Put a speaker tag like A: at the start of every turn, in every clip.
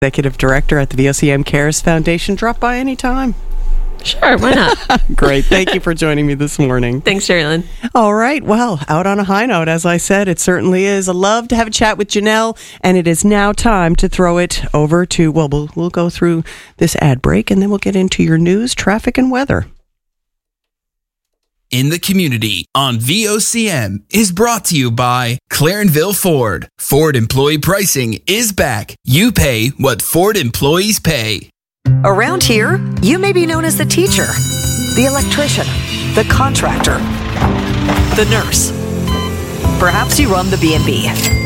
A: Executive Director at the VOCM Cares Foundation. Drop by anytime.
B: Sure, why not?
A: Great. Thank you for joining me this morning.
B: Thanks, Sherilyn.
A: All right. Well, out on a high note, as I said, it certainly is. I love to have a chat with Janelle, and it is now time to throw it over to, well, we'll go through this ad break, and then we'll get into your news, traffic, and weather.
C: In the Community on VOCM is brought to you by Clarenville Ford. Ford employee pricing is back. You pay what Ford employees pay.
D: Around here, you may be known as the teacher, the electrician, the contractor, the nurse. Perhaps you run the B&B.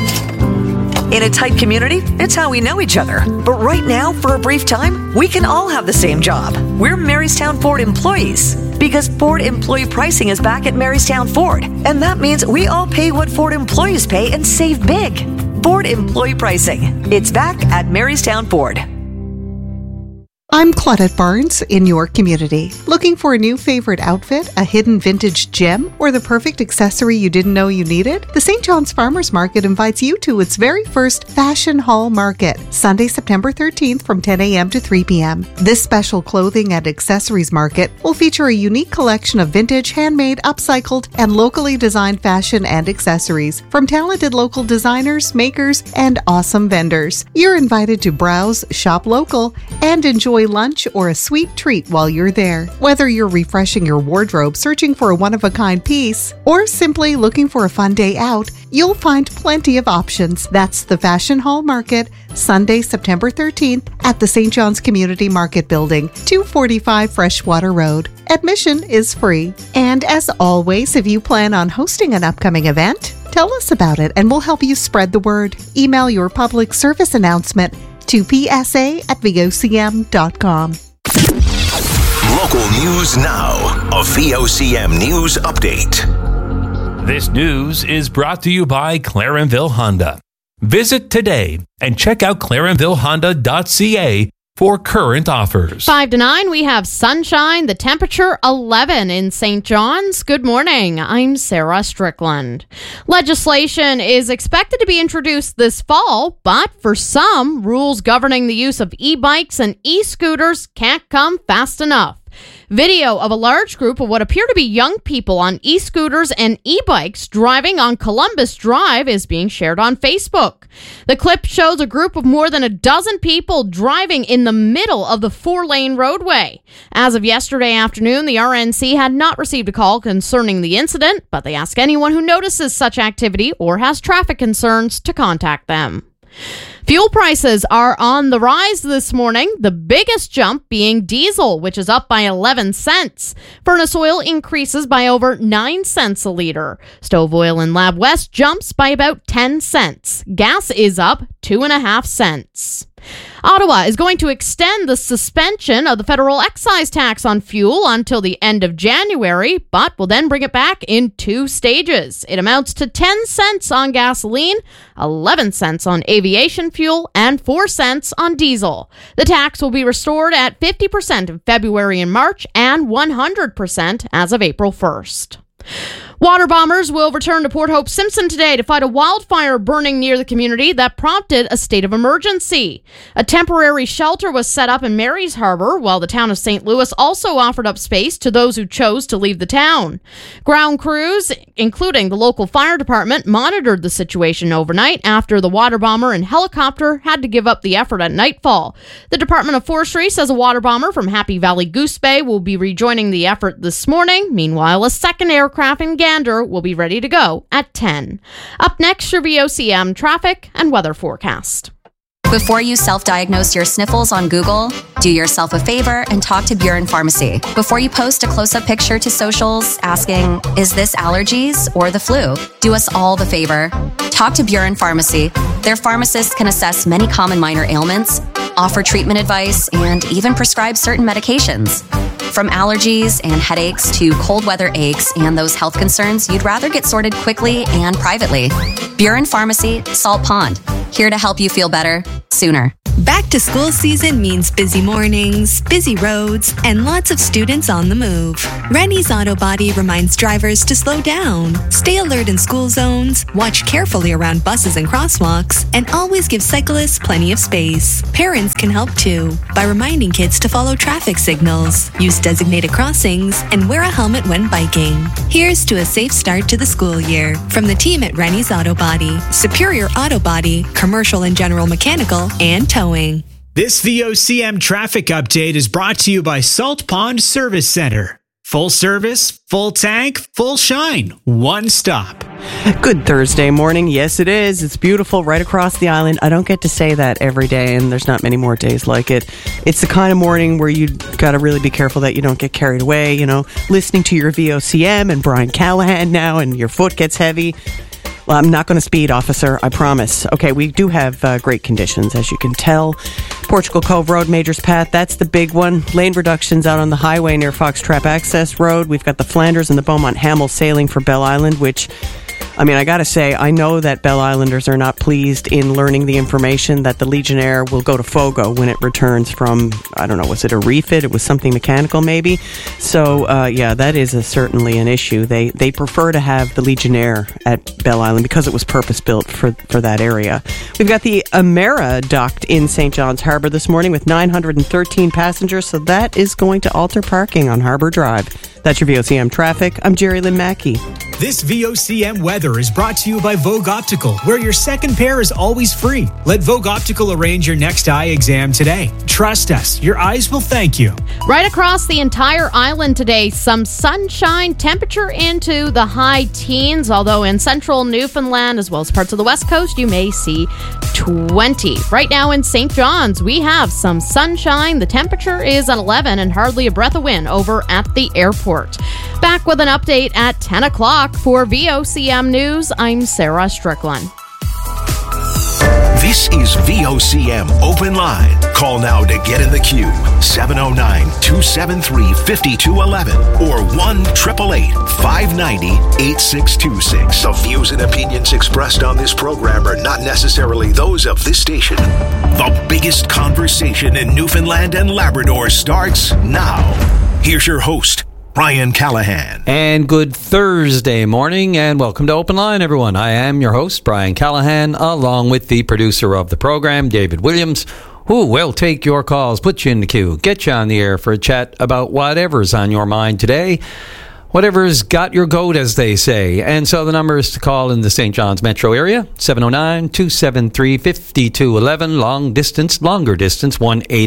D: In a tight community, it's how we know each other. But right now, for a brief time, we can all have the same job. We're Marystown Ford employees. Because Ford employee pricing is back at Marystown Ford. And that means we all pay what Ford employees pay and save big. Ford employee pricing. It's back at Marystown Ford.
E: I'm Claudette Barnes in your community. Looking for a new favorite outfit, a hidden vintage gem, or the perfect accessory you didn't know you needed? The St. John's Farmers Market invites you to its very first Fashion Hall Market, Sunday, September 13th from 10 a.m. to 3 p.m. This special clothing and accessories market will feature a unique collection of vintage, handmade, upcycled, and locally designed fashion and accessories from talented local designers, makers, and awesome vendors. You're invited to browse, shop local, and enjoy lunch or a sweet treat while you're there. Whether you're refreshing your wardrobe, searching for a one-of-a-kind piece, or simply looking for a fun day out, you'll find plenty of options. That's the Fashion Hall Market, Sunday, September 13th at the St. John's Community Market Building, 245 Freshwater Road. Admission is free. And as always, if you plan on hosting an upcoming event, tell us about it and we'll help you spread the word. Email your public service announcement to psa@vocm.com.
F: Local news now. A VOCM news update.
G: This news is brought to you by Clarenville Honda. Visit today and check out clarenvillehonda.ca for current offers.
H: 5 to 9, we have sunshine, the temperature 11 in St. John's. Good morning. I'm Sarah Strickland. Legislation is expected to be introduced this fall, but for some, rules governing the use of e-bikes and e-scooters can't come fast enough. Video of a large group of what appear to be young people on e-scooters and e-bikes driving on Columbus Drive is being shared on Facebook. The clip shows a group of more than a dozen people driving in the middle of the 4-lane roadway. As of yesterday afternoon, the RNC had not received a call concerning the incident, but they ask anyone who notices such activity or has traffic concerns to contact them. Fuel prices are on the rise this morning, the biggest jump being diesel, which is up by 11 cents. Furnace oil increases by over 9 cents a liter. Stove oil in Lab West jumps by about 10 cents. Gas is up 2.5 cents. Ottawa is going to extend the suspension of the federal excise tax on fuel until the end of January, but will then bring it back in 2 stages. It amounts to 10 cents on gasoline, 11 cents on aviation fuel, and 4 cents on diesel. The tax will be restored at 50% in February and March and 100% as of April 1st. Water bombers will return to Port Hope Simpson today to fight a wildfire burning near the community that prompted a state of emergency. A temporary shelter was set up in Mary's Harbor, while the town of St. Louis also offered up space to those who chose to leave the town. Ground crews, including the local fire department, monitored the situation overnight after the water bomber and helicopter had to give up the effort at nightfall. The Department of Forestry says a water bomber from Happy Valley Goose Bay will be rejoining the effort this morning. Meanwhile, a second aircraft in Gander will be ready to go at 10. Up next, your VOCM traffic and weather forecast.
I: Before you self-diagnose your sniffles on Google, do yourself a favor and talk to Buren Pharmacy. Before you post a close-up picture to socials asking, is this allergies or the flu? Do us all the favor. Talk to Buren Pharmacy. Their pharmacists can assess many common minor ailments, offer treatment advice, and even prescribe certain medications. From allergies and headaches to cold weather aches and those health concerns you'd rather get sorted quickly and privately. Buren Pharmacy, Salt Pond, here to help you feel better sooner.
J: Back to school season means busy mornings, busy roads, and lots of students on the move. Rennie's Auto Body reminds drivers to slow down, stay alert in school zones, watch carefully around buses and crosswalks, and always give cyclists plenty of space. Parents can help too by reminding kids to follow traffic signals, use designated crossings, and wear a helmet when biking. Here's to a safe start to the school year from the team at Rennie's Auto Body. Superior Auto Body, commercial and general mechanical, and towing.
K: This VOCM traffic update is brought to you by Salt Pond Service Center. Full service, full tank, full shine. One stop.
A: Good Thursday morning. Yes, it is. It's beautiful right across the island. I don't get to say that every day, and there's not many more days like it. It's the kind of morning where you got to really be careful that you don't get carried away, listening to your VOCM and Brian Callahan now, and your foot gets heavy. Well, I'm not going to speed, officer, I promise. Okay, we do have great conditions, as you can tell. Portugal Cove Road, Majors Path, that's the big one. Lane reductions out on the highway near Foxtrap Access Road. We've got the Flanders and the Beaumont Hamel sailing for Bell Island, which, I got to say, I know that Bell Islanders are not pleased in learning the information that the Legionnaire will go to Fogo when it returns from, I don't know, was it a refit? It was something mechanical, maybe? So, that is certainly an issue. They prefer to have the Legionnaire at Bell Island because it was purpose-built for that area. We've got the Amera docked in St. John's Harbor this morning with 913 passengers, so that is going to alter parking on Harbor Drive. That's your VOCM traffic. I'm Jerry Lynn Mackey.
K: This VOCM weather is brought to you by Vogue Optical, where your second pair is always free. Let Vogue Optical arrange your next eye exam today. Trust us, your eyes will thank you.
H: Right across the entire island today, some sunshine, temperature into the high teens, although in central Newfoundland as well as parts of the west coast, you may see 20. Right now in St. John's, we have some sunshine. The temperature is at 11 and hardly a breath of wind over at the airport. Back with an update at 10 o'clock for VOCM News. I'm Sarah Strickland.
F: This is VOCM Open Line. Call now to get in the queue. 709-273-5211 or 1-888-590-8626. The views and opinions expressed on this program are not necessarily those of this station. The biggest conversation in Newfoundland and Labrador starts now. Here's your host, Brian Callahan.
L: And good Thursday morning, and welcome to Open Line, everyone. I am your host, Brian Callahan, along with the producer of the program, David Williams, who will take your calls, put you in the queue, get you on the air for a chat about whatever's on your mind today, whatever's got your goat, as they say. And so the numbers to call in the St. John's metro area, 709-273-5211, longer distance,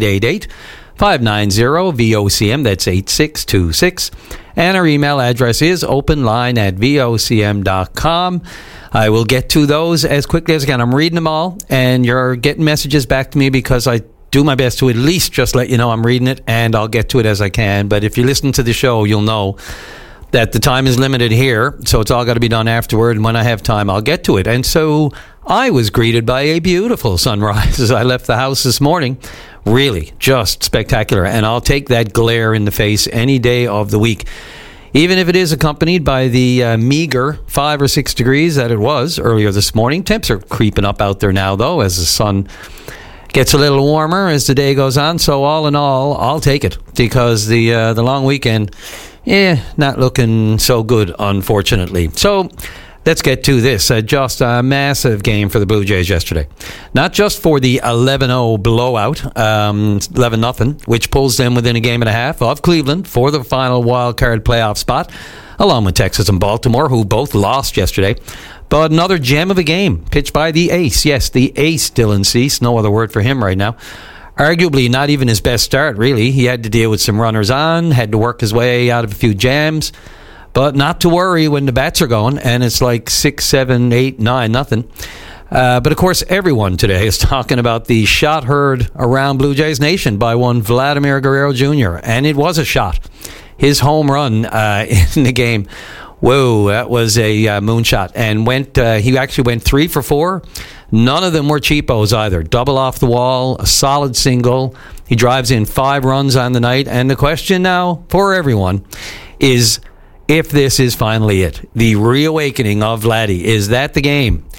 L: 1-888-590-VOCM, that's 8626. And our email address is openline@vocm.com. I will get to those as quickly as I can. I'm reading them all, and you're getting messages back to me because I do my best to at least just let you know I'm reading it, and I'll get to it as I can. But if you listen to the show, you'll know that the time is limited here, so it's all got to be done afterward, and when I have time, I'll get to it. And so I was greeted by a beautiful sunrise as I left the house this morning. Really, just spectacular, and I'll take that glare in the face any day of the week, even if it is accompanied by the meager 5 or 6 degrees that it was earlier this morning. Temps are creeping up out there now, though, as the sun gets a little warmer as the day goes on. So all in all, I'll take it, because the long weekend, not looking so good, unfortunately. So let's get to this. Just a massive game for the Blue Jays yesterday. Not just for the 11-0 blowout, 11-0, which pulls them within a game and a half of Cleveland for the final wild card playoff spot, along with Texas and Baltimore, who both lost yesterday. But another gem of a game pitched by the ace. Yes, the ace, Dylan Cease. No other word for him right now. Arguably not even his best start, really. He had to deal with some runners on, had to work his way out of a few jams. But not to worry when the bats are going, and it's like 6, 7, 8, 9, nothing. But, of course, everyone today is talking about the shot heard around Blue Jays Nation by one Vladimir Guerrero Jr., and it was a shot. His home run in the game, whoa, that was a moonshot. And he actually went 3 for 4. None of them were cheapos either. Double off the wall, a solid single. He drives in 5 runs on the night. And the question now for everyone is if this is finally it, the reawakening of Vladdy. Is that the game?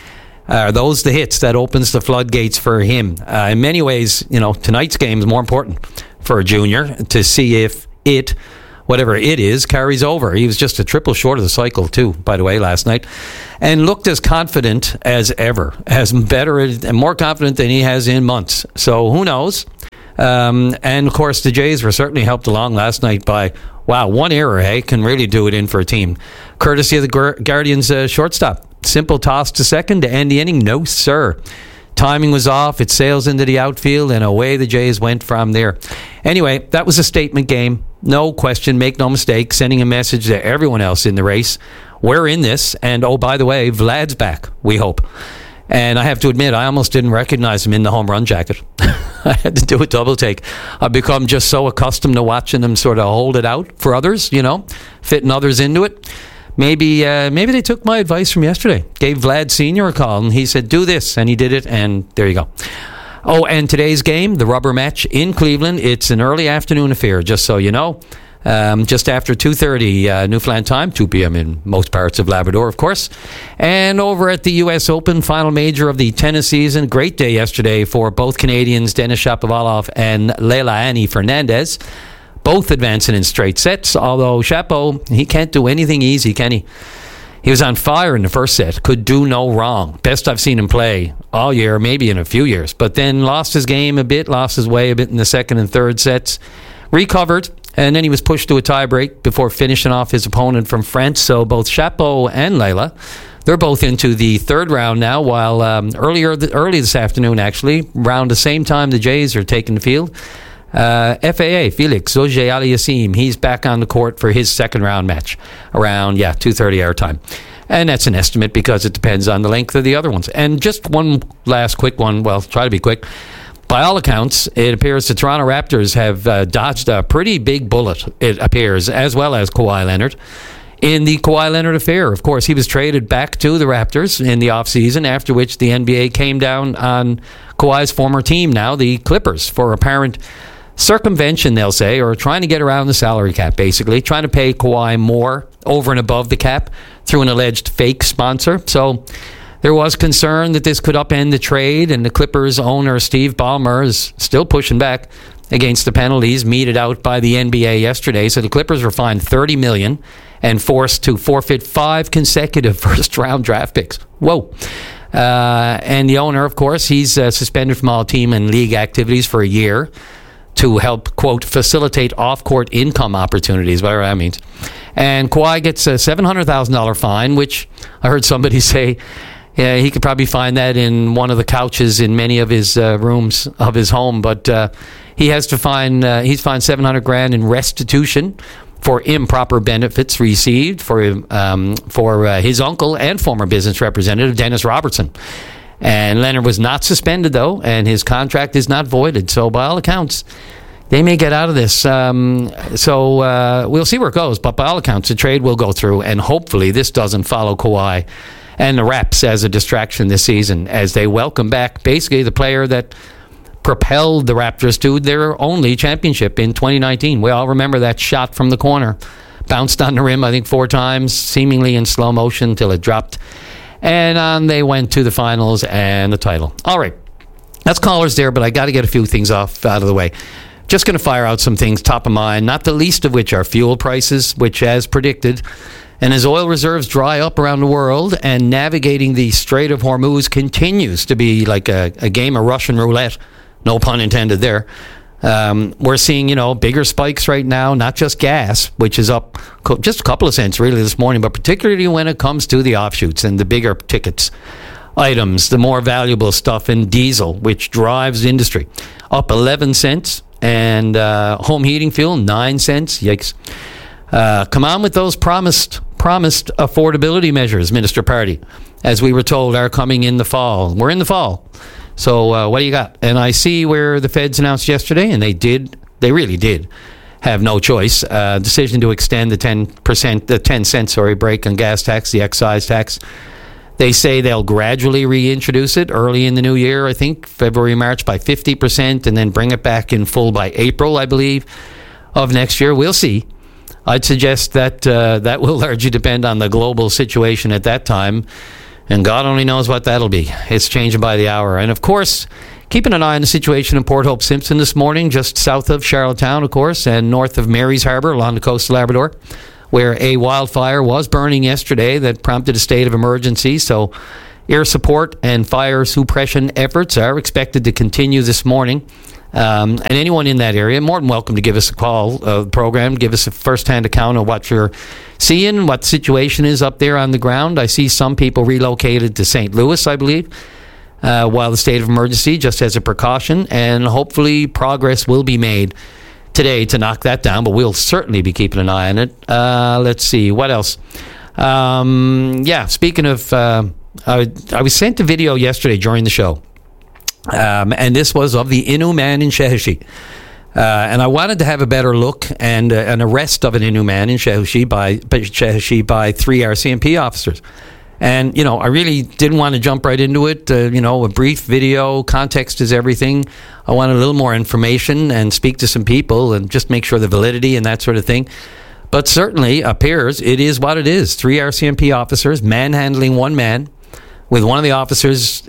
L: Are those the hits that opens the floodgates for him? In many ways, tonight's game is more important for a junior to see if it, whatever it is, carries over. He was just a triple short of the cycle too, by the way, last night, and looked as confident as ever, as better and more confident than he has in months. So who knows? And of course, the Jays were certainly helped along last night by, one error, can really do it in for a team. Courtesy of the Guardians shortstop. Simple toss to second to end the inning. No, sir. Timing was off. It sails into the outfield, and away the Jays went from there. Anyway, that was a statement game. No question. Make no mistake. Sending a message to everyone else in the race. We're in this. And, oh, by the way, Vlad's back, we hope. And I have to admit, I almost didn't recognize him in the home run jacket. I had to do a double take. I've become just so accustomed to watching him sort of hold it out for others, fitting others into it. Maybe they took my advice from yesterday. Gave Vlad Sr. a call, and he said, do this, and he did it, and there you go. Oh, and today's game, the rubber match in Cleveland, it's an early afternoon affair, just so you know. Just after 2:30 Newfoundland time, 2 p.m. in most parts of Labrador, of course. And over at the U.S. Open, final major of the tennis season. Great day yesterday for both Canadians, Denis Shapovalov and Leila Annie Fernandez. Both advancing in straight sets, although Chapo, he can't do anything easy, can he? He was on fire in the first set, could do no wrong. Best I've seen him play all year, maybe in a few years, but then lost his game a bit, lost his way a bit in the second and third sets, recovered, and then he was pushed to a tiebreak before finishing off his opponent from France. So both Chapo and Leila, they're both into the third round now, while early this afternoon, actually, around the same time the Jays are taking the field, FAA, Felix Auger-Aliassime, he's back on the court for his second round match around 2:30 our time. And that's an estimate because it depends on the length of the other ones. And just one last quick one, try to be quick. By all accounts, it appears the Toronto Raptors have dodged a pretty big bullet, it appears, as well as Kawhi Leonard. In the Kawhi Leonard affair, of course, he was traded back to the Raptors in the offseason, after which the NBA came down on Kawhi's former team now, the Clippers, for apparent circumvention, they'll say, or trying to get around the salary cap, basically, trying to pay Kawhi more over and above the cap through an alleged fake sponsor. So there was concern that this could upend the trade, and the Clippers owner Steve Ballmer is still pushing back against the penalties meted out by the NBA yesterday. So the Clippers were fined $30 million and forced to forfeit 5 consecutive first-round draft picks. Whoa. And the owner, of course, he's suspended from all team and league activities for a year to help, quote, facilitate off-court income opportunities, whatever that means. And Kawhi gets a $700,000 fine, which I heard somebody say he could probably find that in one of the couches in many of his rooms of his home. But he has to he's fined $700,000 in restitution for improper benefits received for his uncle and former business representative, Dennis Robertson. And Leonard was not suspended, though, and his contract is not voided. So by all accounts, they may get out of this. So we'll see where it goes. But by all accounts, the trade will go through, and hopefully this doesn't follow Kawhi and the Raps as a distraction this season, as they welcome back basically the player that propelled the Raptors to their only championship in 2019. We all remember that shot from the corner. Bounced on the rim, I think, 4 times, seemingly in slow motion till it dropped. And on they went to the finals and the title. All right. That's callers there, but I got to get a few things out of the way. Just going to fire out some things top of mind, not the least of which are fuel prices, which, as predicted, and as oil reserves dry up around the world and navigating the Strait of Hormuz continues to be like a game of Russian roulette, no pun intended there. We're seeing, bigger spikes right now, not just gas, which is up just a couple of cents really this morning, but particularly when it comes to the offshoots and the bigger tickets items, the more valuable stuff in diesel, which drives the industry, up 11 cents, and home heating fuel, 9 cents. Yikes. Come on with those promised affordability measures, Minister Party, as we were told are coming in the fall. We're in the fall. So what do you got? And I see where the feds announced yesterday, and they really did have no choice. Decision to extend the 10 cent break on gas tax, the excise tax. They say they'll gradually reintroduce it early in the new year, I think, February, March, by 50%, and then bring it back in full by April, I believe, of next year. We'll see. I'd suggest that that will largely depend on the global situation at that time. And God only knows what that'll be. It's changing by the hour. And, of course, keeping an eye on the situation in Port Hope Simpson this morning, just south of Charlottetown, of course, and north of Mary's Harbour along the coast of Labrador, where a wildfire was burning yesterday that prompted a state of emergency. So air support and fire suppression efforts are expected to continue this morning. And anyone in that area, more than welcome to give us a call, program, give us a first-hand account of what you're seeing, what the situation is up there on the ground. I see some people relocated to St. Louis, I believe, while the state of emergency, just as a precaution, and hopefully progress will be made today to knock that down, but we'll certainly be keeping an eye on it. Let's see, what else? Speaking of, I was sent a video yesterday during the show. And this was of the Innu man in Shehishi. And I wanted to have a better look and an arrest of an Innu man in Shehishi by 3 RCMP officers. And, you know, I really didn't want to jump right into it. A brief video, context is everything. I wanted a little more information and speak to some people and just make sure the validity and that sort of thing. But certainly appears it is what it is. 3 RCMP officers manhandling one man, with one of the officers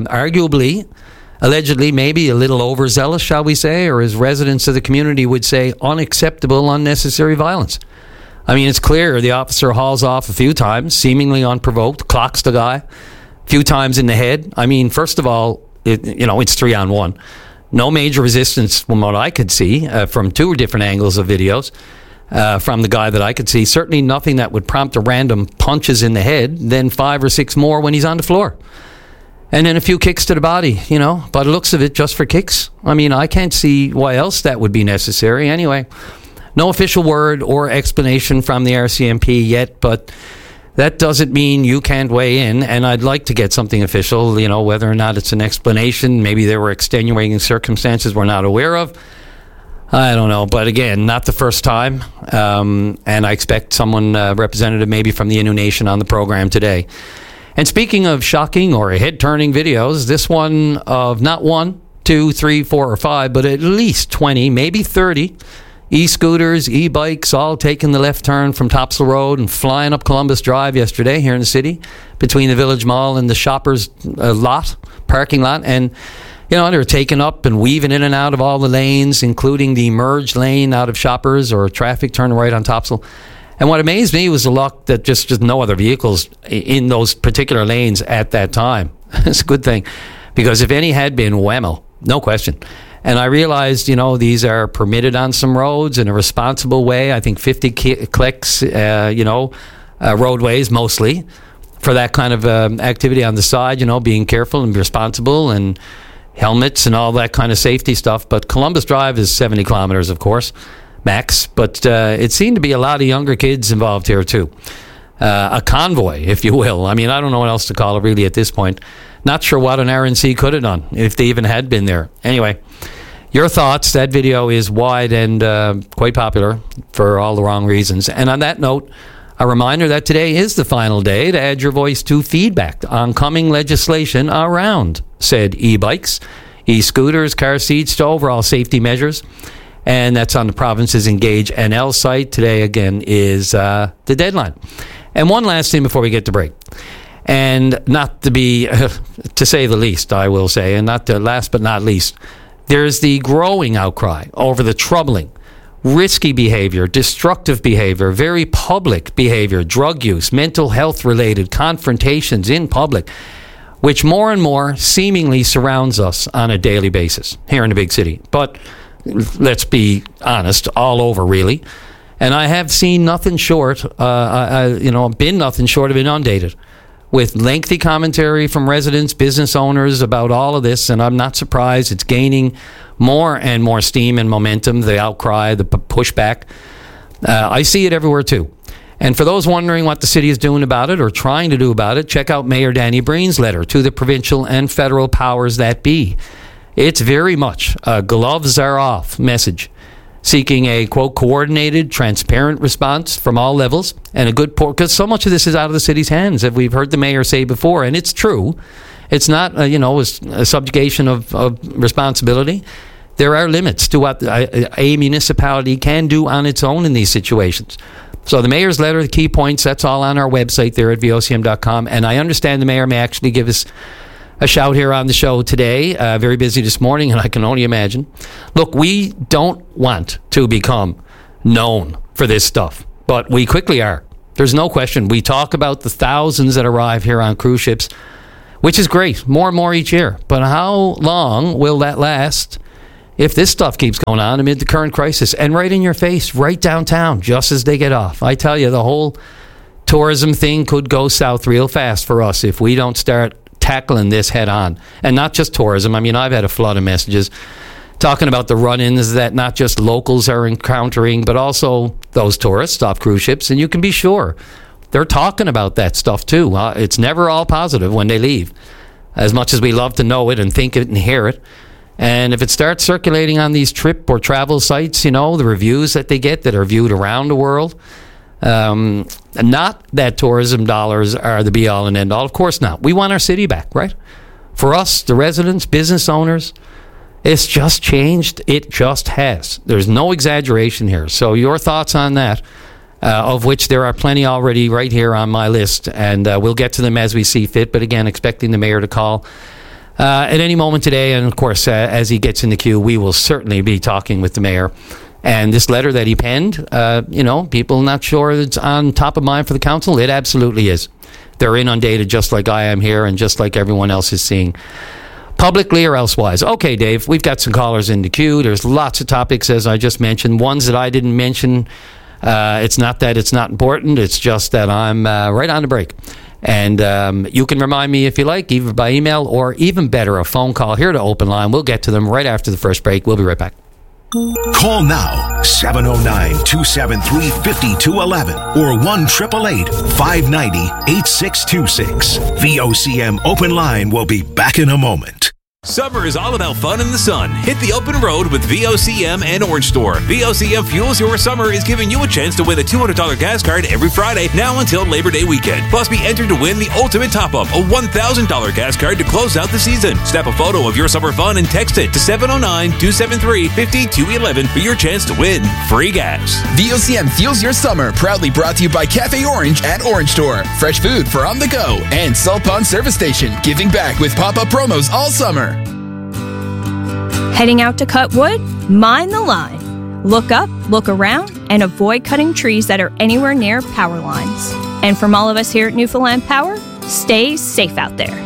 L: allegedly maybe a little overzealous, shall we say, or as residents of the community would say, unacceptable, unnecessary violence. I mean, it's clear the officer hauls off a few times, seemingly unprovoked, clocks the guy a few times in the head. I mean, first of all, it's 3-on-1. No major resistance from what I could see from 2 different angles of videos from the guy that I could see. Certainly nothing that would prompt a random punches in the head, then 5 or 6 more when he's on the floor. And then a few kicks to the body, by the looks of it, just for kicks. I mean, I can't see why else that would be necessary. Anyway, no official word or explanation from the RCMP yet, but that doesn't mean you can't weigh in, and I'd like to get something official, whether or not it's an explanation. Maybe there were extenuating circumstances we're not aware of. I don't know, but again, not the first time, and I expect someone, representative maybe from the Innu Nation, on the program today. And speaking of shocking or head-turning videos, this one of not 1, 2, 3, 4, or 5, but at least 20, maybe 30 e-scooters, e-bikes, all taking the left turn from Topsail Road and flying up Columbus Drive yesterday here in the city, between the Village Mall and the Shoppers parking lot. And, they were taking up and weaving in and out of all the lanes, including the merged lane out of Shoppers or traffic turn right on Topsail. And what amazed me was the luck that just no other vehicles in those particular lanes at that time. It's a good thing, because if any had been, whammo, no question. And I realized, these are permitted on some roads in a responsible way. I think 50 clicks, roadways mostly, for that kind of activity on the side, being careful and responsible, and helmets and all that kind of safety stuff. But Columbus Drive is 70 kilometers, of course, max, but it seemed to be a lot of younger kids involved here too. A convoy, if you will. I mean, I don't know what else to call it really at this point. Not sure what an RNC could have done if they even had been there. Anyway, your thoughts. That video is wide and quite popular for all the wrong reasons. And on that note, a reminder that today is the final day to add your voice to feedback on coming legislation around said e-bikes, e-scooters, car seats, to overall safety measures. And that's on the province's Engage NL site. Today, again, is the deadline. And one last thing before we get to break. And not to be, to say the least, I will say, and not the last but not least, there's the growing outcry over the troubling, risky behavior, destructive behavior, very public behavior, drug use, mental health-related confrontations in public, which more and more seemingly surrounds us on a daily basis here in the big city. But let's be honest, all over really. And I have seen nothing short, been nothing short of inundated with lengthy commentary from residents, business owners about all of this. And I'm not surprised it's gaining more and more steam and momentum, the outcry, the pushback. I see it everywhere too. And for those wondering what the city is doing about it or trying to do about it, check out Mayor Danny Breen's letter to the provincial and federal powers that be. It's very much a gloves are off message, seeking a, quote, coordinated, transparent response from all levels, and a good because so much of this is out of the city's hands, as we've heard the mayor say before, and it's true. It's not, a subjugation of responsibility. There are limits to what a municipality can do on its own in these situations. So the mayor's letter, the key points, that's all on our website there at vocm.com. And I understand the mayor may actually give us a shout here on the show today. Very busy this morning, and I can only imagine. Look, we don't want to become known for this stuff, but we quickly are. There's no question. We talk about the thousands that arrive here on cruise ships, which is great, more and more each year. But how long will that last if this stuff keeps going on amid the current crisis? And right in your face, right downtown, just as they get off. I tell you, the whole tourism thing could go south real fast for us if we don't start tackling this head on. And not just tourism. I mean, I've had a flood of messages talking about the run-ins that not just locals are encountering, but also those tourists off cruise ships. And you can be sure they're talking about that stuff too. It's never all positive when they leave, as much as we love to know it and think it and hear it. And if it starts circulating on these trip or travel sites, you know, the reviews that they get that are viewed around the world, not that tourism dollars are the be-all and end-all. Of course not. We want our city back, right? For us, the residents, business owners, it's just changed. It just has. There's no exaggeration here. So your thoughts on that, of which there are plenty already right here on my list, and we'll get to them as we see fit. But again, expecting the mayor to call at any moment today. And of course, as he gets in the queue, we will certainly be talking with the mayor. And this letter that he penned, you know, people not sure it's on top of mind for the council. It absolutely is. They're inundated just like I am here and just like everyone else is seeing, publicly or elsewise. Okay, Dave, we've got some callers in the queue. There's lots of topics, as I just mentioned. Ones that I didn't mention, it's not that it's not important. It's just that I'm right on the break. And you can remind me if you like, either by email or even better, a phone call here to Open Line. We'll get to them right after the first break. We'll be right back.
F: Call now, 709-273-5211 or 1-888-590-8626. VOCM Open Line will be back in a moment.
G: Summer is all about fun in the sun. Hit the open road with VOCM and Orange Store. VOCM Fuels Your Summer is giving you a chance to win a $200 gas card every Friday now until Labor Day weekend. Plus, be entered to win the ultimate top-up, a $1,000 gas card to close out the season. Snap a photo of your summer fun and text it to 709-273-5211 for your chance to win free gas.
C: VOCM Fuels Your Summer, proudly brought to you by Cafe Orange at Orange Store. Fresh food for on the go. And Salt Pond Service Station, giving back with pop-up promos all summer.
M: Heading out to cut wood? Mind the line. Look up, look around, and avoid cutting trees that are anywhere near power lines. And from all of us here at Newfoundland Power, stay safe out there.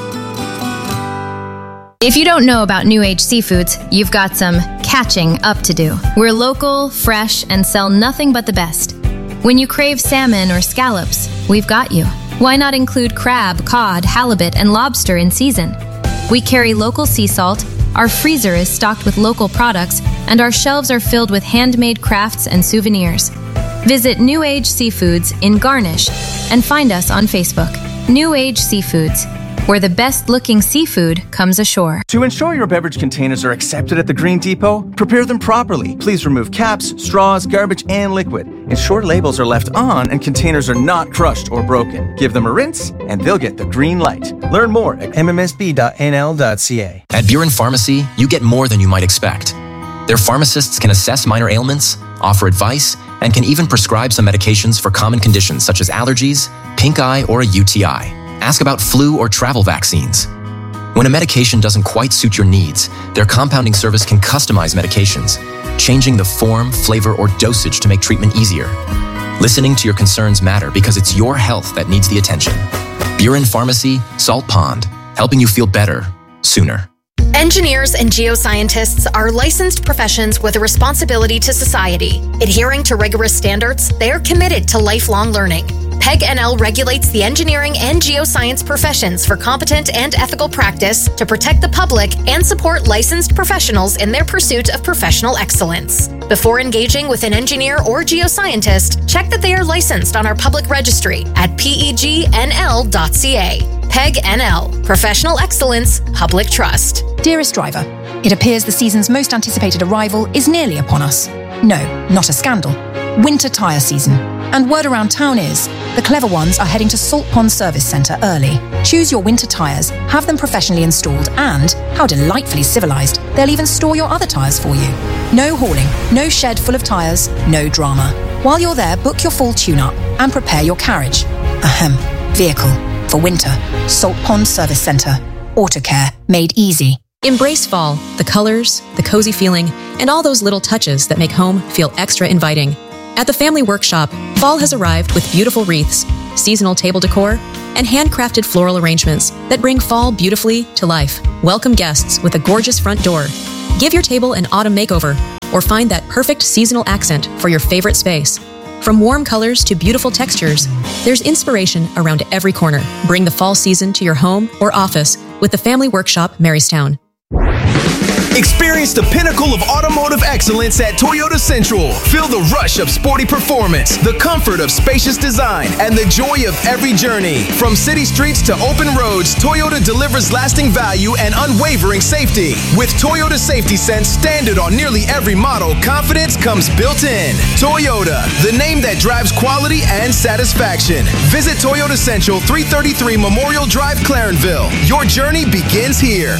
N: If you don't know about New Age Seafoods, you've got some catching up to do. We're local, fresh, and sell nothing but the best. When you crave salmon or scallops, we've got you. Why not include crab, cod, halibut, and lobster in season? We carry local sea salt, our freezer is stocked with local products, and our shelves are filled with handmade crafts and souvenirs. Visit New Age Seafoods in Garnish and find us on Facebook. New Age Seafoods, where the best-looking seafood comes ashore.
O: To ensure your beverage containers are accepted at the Green Depot, prepare them properly. Please remove caps, straws, garbage, and liquid. Ensure labels are left on and containers are not crushed or broken. Give them a rinse, and they'll get the green light. Learn more at mmsb.nl.ca.
P: At Buren Pharmacy, you get more than you might expect. Their pharmacists can assess minor ailments, offer advice, and can even prescribe some medications for common conditions such as allergies, pink eye, or a UTI. Ask about flu or travel vaccines. When a medication doesn't quite suit your needs, their compounding service can customize medications, changing the form, flavor, or dosage to make treatment easier. Listening to your concerns matter because it's your health that needs the attention. Buren Pharmacy, Salt Pond, helping you feel better sooner.
Q: Engineers and geoscientists are licensed professions with a responsibility to society. Adhering to rigorous standards, they are committed to lifelong learning. PEG NL regulates the engineering and geoscience professions for competent and ethical practice to protect the public and support licensed professionals in their pursuit of professional excellence. Before engaging with an engineer or geoscientist, check that they are licensed on our public registry at pegnl.ca. PEG NL, Professional Excellence, Public Trust.
R: Dearest driver, it appears the season's most anticipated arrival is nearly upon us. No, not a scandal. Winter tyre season. And word around town is, the clever ones are heading to Salt Pond Service Centre early. Choose your winter tyres, have them professionally installed, and, how delightfully civilised, they'll even store your other tyres for you. No hauling, no shed full of tyres, no drama. While you're there, book your full tune-up and prepare your carriage. Vehicle. For winter. Salt Pond Service Centre. Autocare. Made easy.
S: Embrace fall, the colors, the cozy feeling, and all those little touches that make home feel extra inviting. At the Family Workshop, fall has arrived with beautiful wreaths, seasonal table decor, and handcrafted floral arrangements that bring fall beautifully to life. Welcome guests with a gorgeous front door. Give your table an autumn makeover, or find that perfect seasonal accent for your favorite space. From warm colors to beautiful textures, there's inspiration around every corner. Bring the fall season to your home or office with the Family Workshop, Marystown.
T: Experience the pinnacle of automotive excellence at Toyota Central. Feel the rush of sporty performance, the comfort of spacious design, and the joy of every journey. From city streets to open roads, Toyota delivers lasting value and unwavering safety. With Toyota Safety Sense standard on nearly every model, confidence comes built in. Toyota, the name that drives quality and satisfaction. Visit Toyota Central, 333 Memorial Drive, Clarenville. Your journey begins here.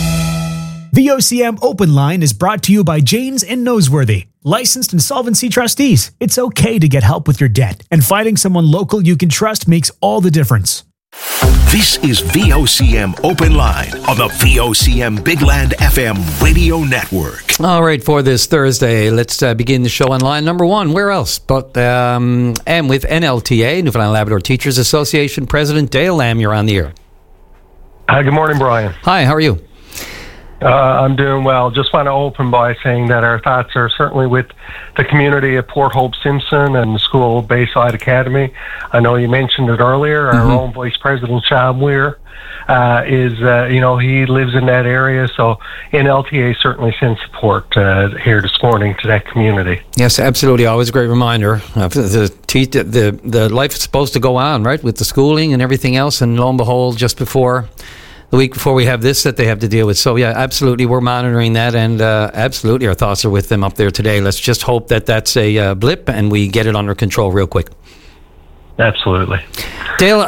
K: VOCM Open Line is brought to you by Janes and Noseworthy, licensed insolvency trustees. It's okay to get help with your debt, and finding someone local you can trust makes all the difference.
F: This is VOCM Open Line on the VOCM Big Land FM radio network.
L: All right, for this Thursday, let's begin the show on line number one. Where else but and with NLTA, Newfoundland Labrador Teachers Association President Dale Lamb, you're on the air.
U: Hi, good morning, Brian.
L: Hi, how are you?
U: I'm doing well. Just want to open by saying that our thoughts are certainly with the community at Port Hope Simpson and the school Bayside Academy. I know you mentioned it earlier. Our own Vice President, Shab Weir, he lives in that area. So NLTA certainly sends support here this morning to that community.
L: Yes, absolutely. Always a great reminder. The life is supposed to go on, right, with the schooling and everything else. And lo and behold, just before... the week before we have this that they have to deal with. So, yeah, absolutely, we're monitoring that, and absolutely our thoughts are with them up there today. Let's just hope that that's a blip and we get it under control real quick.
U: Absolutely.
L: Dale,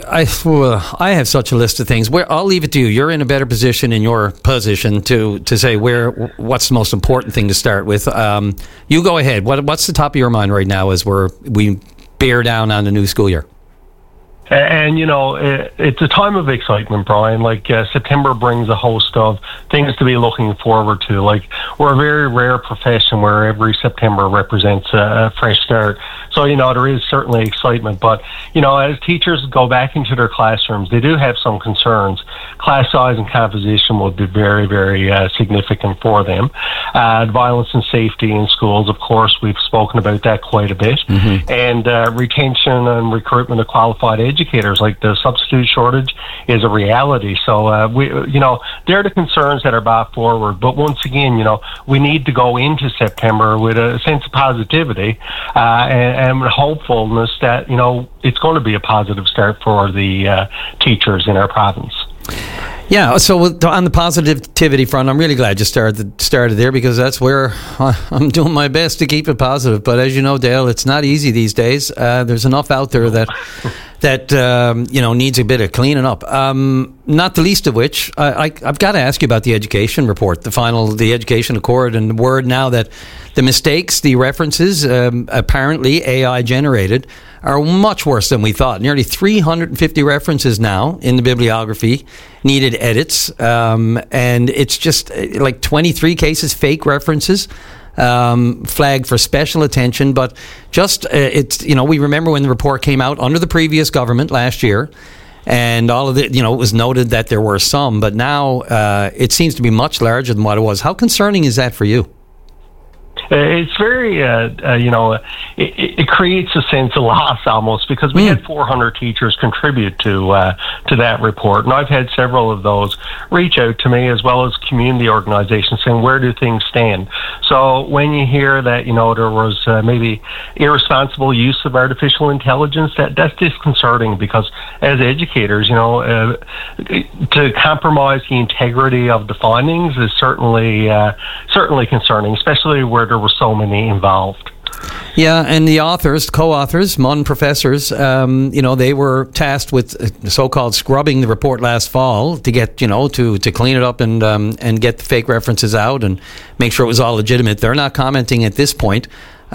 L: I have such a list of things. I'll leave it to you. You're in a better position in your position to say what's the most important thing to start with. You go ahead. What's the top of your mind right now as we bear down on the new school year?
U: And, it's a time of excitement, Brian. September brings a host of things to be looking forward to. We're a very rare profession where every September represents a fresh start. So, there is certainly excitement. But, as teachers go back into their classrooms, they do have some concerns. Class size and composition will be very, very significant for them. Violence and safety in schools, of course, we've spoken about that quite a bit. Mm-hmm. And retention and recruitment of qualified educators, like the substitute shortage, is a reality. So they're the concerns that are brought forward. But once again, we need to go into September with a sense of positivity and hopefulness that it's going to be a positive start for the teachers in our province.
L: Yeah, so on the positivity front, I'm really glad you started there, because that's where I'm doing my best to keep it positive. But as you know, Dale, it's not easy these days. There's enough out there that needs a bit of cleaning up. Not the least of which, I've got to ask you about the education report, the education accord, and the word now that the mistakes, the references, apparently AI generated, are much worse than we thought. Nearly 350 references now in the bibliography needed edits, and it's just like 23 cases, fake references, flagged for special attention. But just we remember when the report came out under the previous government last year, and all of it, it was noted that there were some, but now it seems to be much larger than what it was. How concerning is that for you?
U: It's very, it creates a sense of loss almost, because we had 400 teachers contribute to that report. And I've had several of those reach out to me, as well as community organizations, saying, where do things stand? So when you hear that, there was maybe irresponsible use of artificial intelligence, that's disconcerting, because as educators, to compromise the integrity of the findings is certainly concerning, especially where there were so many involved.
L: Yeah, and the co-authors, MUN professors, they were tasked with so-called scrubbing the report last fall to get, to clean it up and get the fake references out and make sure it was all legitimate. They're not commenting at this point.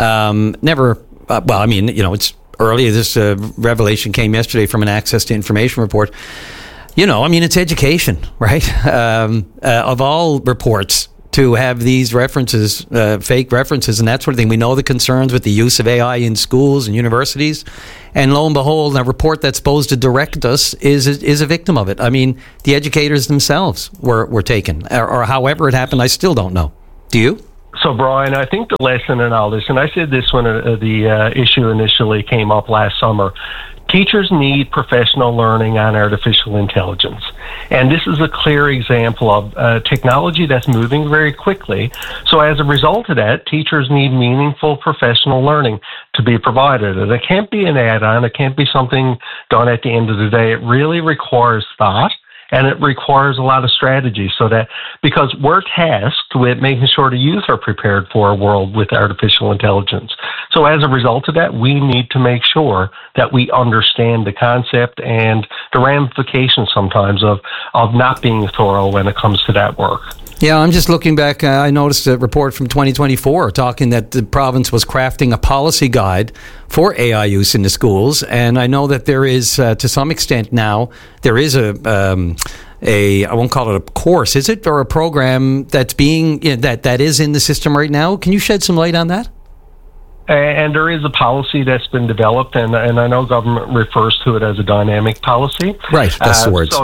L: It's early. This revelation came yesterday from an Access to Information report. It's education, right? Of all reports, to have these references, fake references, and that sort of thing. We know the concerns with the use of AI in schools and universities, and lo and behold, a report that's supposed to direct us is a victim of it. I mean, the educators themselves were taken, or however it happened, I still don't know. Do you?
U: So, Brian, I think the lesson in all this, and I said this when the issue initially came up last summer, teachers need professional learning on artificial intelligence. And this is a clear example of technology that's moving very quickly. So as a result of that, teachers need meaningful professional learning to be provided. And it can't be an add-on. It can't be something done at the end of the day. It really requires thought. And it requires a lot of strategy because we're tasked with making sure the youth are prepared for a world with artificial intelligence. So as a result of that, we need to make sure that we understand the concept and the ramifications sometimes of not being thorough when it comes to that work.
L: Yeah, I'm just looking back. I noticed a report from 2024 talking that the province was crafting a policy guide for AI use in the schools. And I know that there is, to some extent now, there is I won't call it a course, is it? Or a program that's that is in the system right now. Can you shed some light on that?
U: And there is a policy that's been developed, and I know government refers to it as a dynamic policy.
L: Right, that's the word.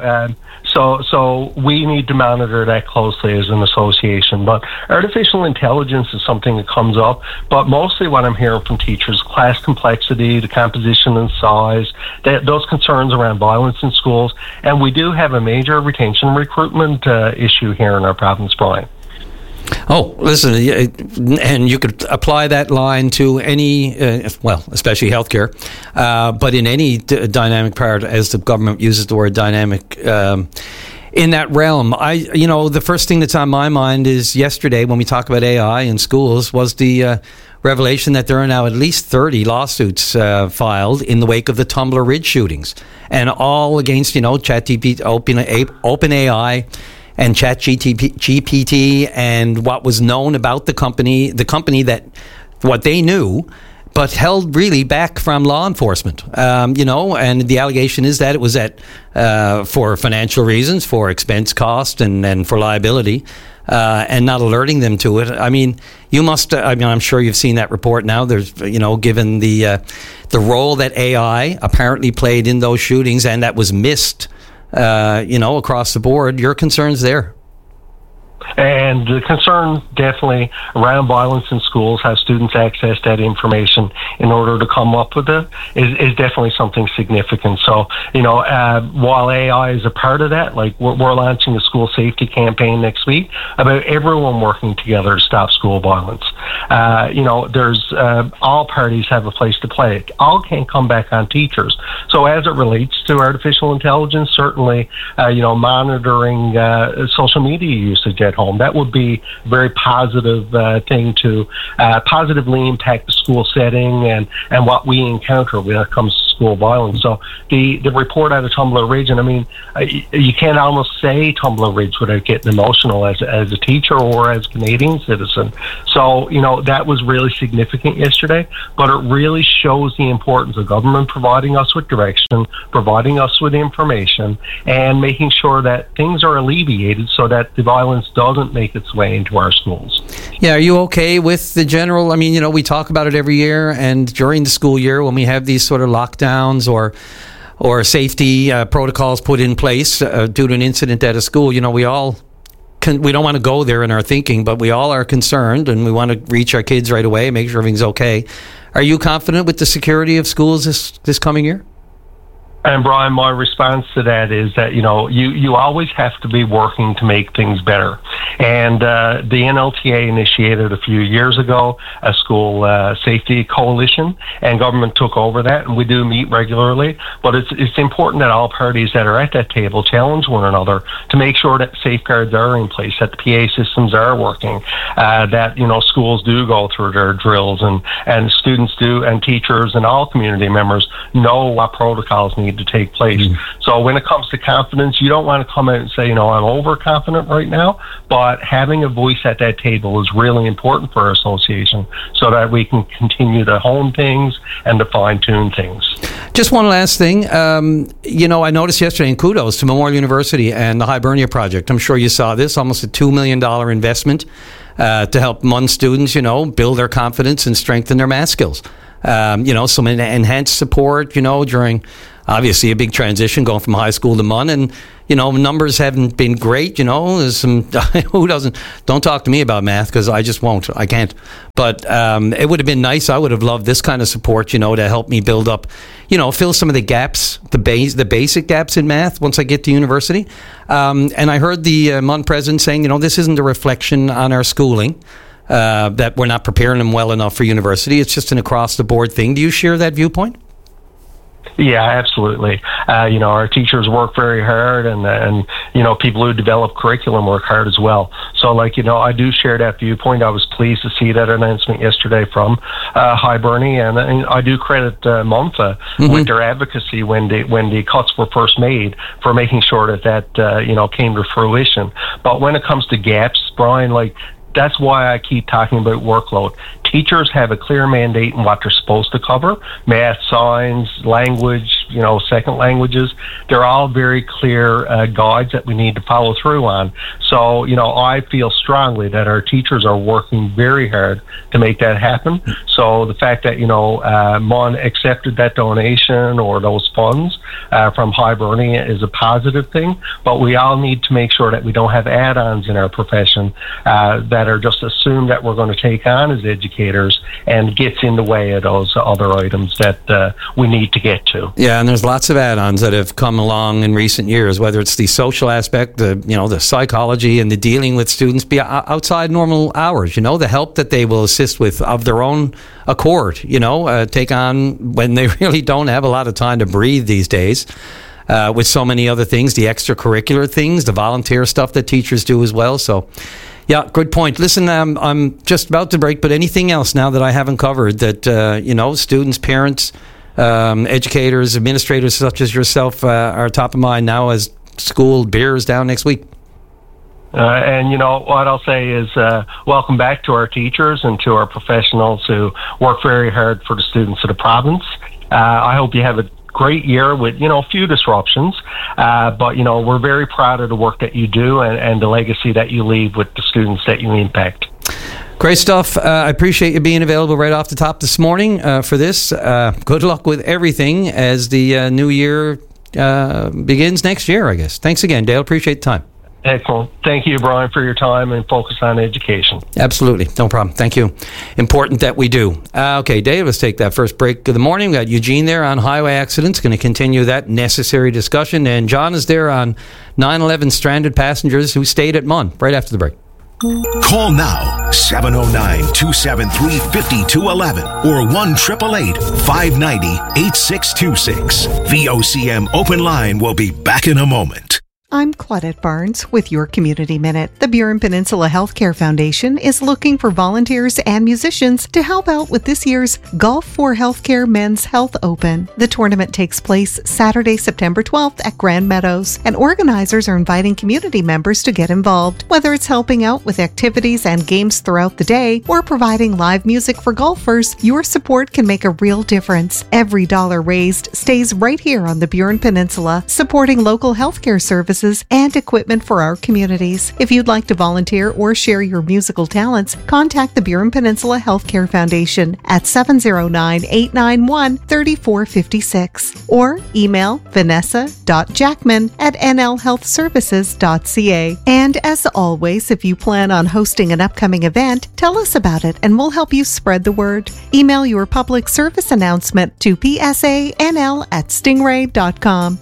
U: So we need to monitor that closely as an association. But artificial intelligence is something that comes up. But mostly what I'm hearing from teachers, class complexity, the composition and size, those concerns around violence in schools. And we do have a major retention and recruitment issue here in our province, Brian.
L: Oh, listen, and you could apply that line to any, especially healthcare, but in any dynamic part, as the government uses the word dynamic, in that realm. The first thing that's on my mind is yesterday when we talk about AI in schools was the revelation that there are now at least 30 lawsuits filed in the wake of the Tumbler Ridge shootings, and all against, ChatGPT, OpenAI, and ChatGPT, and what was known about the company that what they knew, but held really back from law enforcement. And the allegation is that it was for financial reasons, for expense cost and for liability, and not alerting them to it. I mean, I'm sure you've seen that report now. There's, given the role that AI apparently played in those shootings, and that was missed, across the board. Your concerns there?
U: And the concern definitely around violence in schools, how students access that information in order to come up with it, is definitely something significant. So, while AI is a part of that, like we're launching a school safety campaign next week about everyone working together to stop school violence. There's all parties have a place to play. It all can't come back on teachers. So as it relates to artificial intelligence, certainly, monitoring social media usage at home, that would be a very positive thing to positively impact the school setting and what we encounter when it comes to school violence. So the report out of Tumbler Ridge, and you can't almost say Tumbler Ridge without getting emotional as a teacher or as a Canadian citizen. So, that was really significant yesterday, but it really shows the importance of government providing us with direction, providing us with information, and making sure that things are alleviated so that the violence doesn't make its way into our schools.
L: Yeah, are you okay with the general? We talk about it every year, and during the school year when we have these sort of lockdowns or safety protocols put in place due to an incident at a school, we don't want to go there in our thinking, but we all are concerned, and we want to reach our kids right away, make sure everything's okay. Are you confident with the security of schools this coming year?
U: And Brian, my response to that is that, you always have to be working to make things better. And the NLTA initiated a few years ago a school safety coalition, and government took over that, and we do meet regularly. But it's important that all parties that are at that table challenge one another to make sure that safeguards are in place, that the PA systems are working, that, schools do go through their drills, and students do, and teachers and all community members know what protocols need to take place. So when it comes to confidence, you don't want to come out and say, I'm overconfident right now, but having a voice at that table is really important for our association so that we can continue to hone things and to fine-tune things.
L: Just one last thing. I noticed yesterday, and kudos to Memorial University and the Hibernia Project. I'm sure you saw this, almost a $2 million investment to help MUN students, build their confidence and strengthen their math skills. Some enhanced support, during obviously a big transition going from high school to MUN, and numbers haven't been great. There's some don't talk to me about math because I just won't. I can't. But it would have been nice. I would have loved this kind of support, to help me build up, fill some of the gaps, the basic gaps in math once I get to university. And I heard the MUN president saying, this isn't a reflection on our schooling. That we're not preparing them well enough for university. It's just an across-the-board thing. Do you share that viewpoint?
U: Yeah, absolutely. Our teachers work very hard, and people who develop curriculum work hard as well. So, I do share that viewpoint. I was pleased to see that announcement yesterday from Hibernia, and I do credit MUNFA with their advocacy when the cuts were first made for making sure that came to fruition. But when it comes to gaps, Brian, that's why I keep talking about workload. Teachers have a clear mandate in what they're supposed to cover. Math, science, language, second languages. They're all very clear guides that we need to follow through on. So, I feel strongly that our teachers are working very hard to make that happen. So the fact that, MUN accepted that donation or those funds from Hibernia is a positive thing. But we all need to make sure that we don't have add-ons in our profession that are just assumed that we're going to take on as educators and gets in the way of those other items that we need to get to.
L: Yeah, and there's lots of add-ons that have come along in recent years, whether it's the social aspect, the psychology and the dealing with students outside normal hours, the help that they will assist with of their own accord, take on when they really don't have a lot of time to breathe these days. With so many other things, the extracurricular things, the volunteer stuff that teachers do as well. So, yeah, good point. Listen, I'm just about to break, but anything else now that I haven't covered that, students, parents, educators, administrators such as yourself are top of mind now as school beers down next week?
U: And what I'll say is welcome back to our teachers and to our professionals who work very hard for the students of the province. I hope you have a great year with, a few disruptions. But, we're very proud of the work that you do and the legacy that you leave with the students that you impact.
L: Great stuff. I appreciate you being available right off the top this morning for this. Good luck with everything as the new year begins next year, I guess. Thanks again, Dale. Appreciate the time.
U: Excellent. Thank you, Brian, for your time and focus on education.
L: Absolutely. No problem. Thank you. Important that we do. Okay, Dave, let's take that first break of the morning. We got Eugene there on highway accidents. Going to continue that necessary discussion. And John is there on 9/11 stranded passengers who stayed at MUN right after the break.
F: Call now, 709-273-5211 or 1-888-590-8626. VOCM Open Line will be back in a moment.
E: I'm Claudette Barnes with your Community Minute. The Burin Peninsula Healthcare Foundation is looking for volunteers and musicians to help out with this year's Golf for Healthcare Men's Health Open. The tournament takes place Saturday, September 12th at Grand Meadows, and organizers are inviting community members to get involved, whether it's helping out with activities and games throughout the day or providing live music for golfers. Your support can make a real difference. Every dollar raised stays right here on the Burin Peninsula, supporting local healthcare services services and equipment for our communities. If you'd like to volunteer or share your musical talents, contact the Burin Peninsula Healthcare Foundation at 709-891-3456 or email vanessa.jackman@nlhealthservices.ca. And as always, if you plan on hosting an upcoming event, tell us about it and we'll help you spread the word. Email your public service announcement to psanl@stingray.com.